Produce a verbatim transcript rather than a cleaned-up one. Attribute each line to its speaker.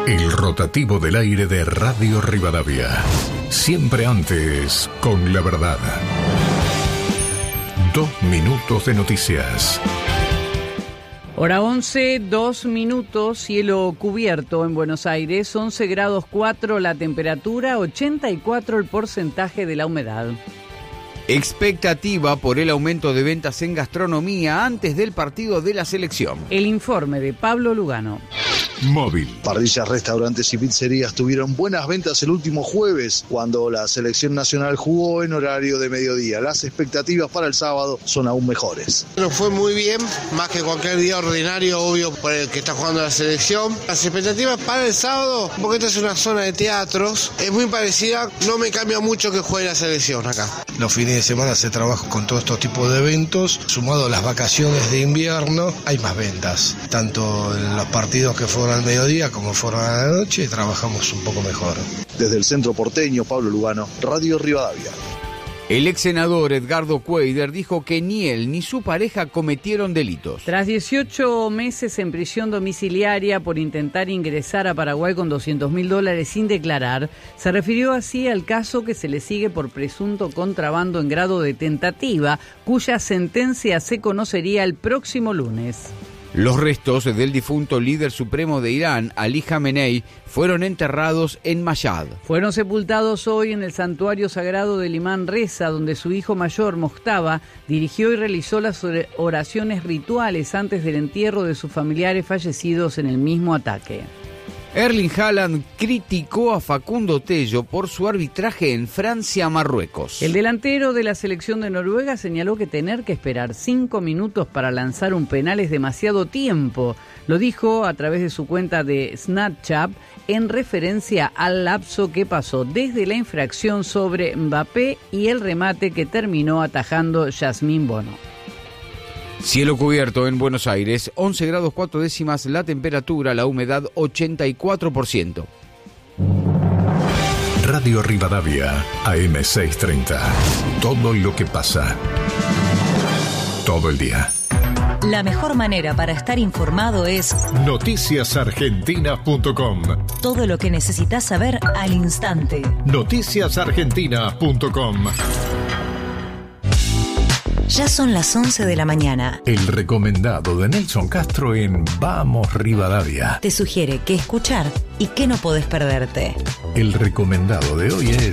Speaker 1: El rotativo del aire de Radio Rivadavia. Siempre antes, con la verdad. Dos minutos de noticias.
Speaker 2: Hora once, dos minutos, cielo cubierto en Buenos Aires, once grados cuatro la temperatura, ochenta y cuatro el porcentaje de la humedad.
Speaker 3: Expectativa por el aumento de ventas en gastronomía antes del partido de la selección.
Speaker 2: El informe de Pablo Lugano.
Speaker 1: Móvil.
Speaker 4: Parrillas, restaurantes y pizzerías tuvieron buenas ventas el último jueves, cuando la selección nacional jugó en horario de mediodía. Las expectativas para el sábado son aún mejores.
Speaker 5: Nos fue muy bien, más que cualquier día ordinario, obvio, por el que está jugando la selección. Las expectativas para el sábado, porque esta es una zona de teatros, es muy parecida, no me cambia mucho que juegue la selección acá.
Speaker 6: Los fines de semana se trabaja con todos estos tipos de eventos, sumado a las vacaciones de invierno, hay más ventas, tanto en los partidos que fueron al mediodía como fueron a la noche, trabajamos un poco mejor.
Speaker 4: Desde el centro porteño, Pablo Lugano, Radio Rivadavia.
Speaker 3: El ex senador Edgardo Cuéllar dijo que ni él ni su pareja cometieron delitos.
Speaker 2: Tras dieciocho meses en prisión domiciliaria por intentar ingresar a Paraguay con doscientos mil dólares sin declarar, se refirió así al caso que se le sigue por presunto contrabando en grado de tentativa, cuya sentencia se conocería el próximo lunes.
Speaker 3: Los restos del difunto líder supremo de Irán, Ali Jamenei, fueron enterrados en Mashhad.
Speaker 2: Fueron sepultados hoy en el santuario sagrado del Imán Reza, donde su hijo mayor, Mojtaba, dirigió y realizó las oraciones rituales antes del entierro de sus familiares fallecidos en el mismo ataque.
Speaker 3: Erling Haaland criticó a Facundo Tello por su arbitraje en Francia-Marruecos.
Speaker 2: El delantero de la selección de Noruega señaló que tener que esperar cinco minutos para lanzar un penal es demasiado tiempo. Lo dijo a través de su cuenta de Snapchat en referencia al lapso que pasó desde la infracción sobre Mbappé y el remate que terminó atajando Yasmín Bono.
Speaker 3: Cielo cubierto en Buenos Aires, once grados cuatro décimas la temperatura, la humedad ochenta y cuatro por ciento.
Speaker 1: Radio Rivadavia, A M seiscientos treinta. Todo lo que pasa. Todo el día.
Speaker 7: La mejor manera para estar informado es
Speaker 1: noticias argentinas punto com.
Speaker 7: Todo lo que necesitas saber al instante.
Speaker 1: noticias argentinas punto com.
Speaker 7: Ya son las once de la mañana.
Speaker 1: El recomendado de Nelson Castro en Vamos Rivadavia.
Speaker 7: Te sugiere qué escuchar y qué no podés perderte.
Speaker 1: El recomendado de hoy es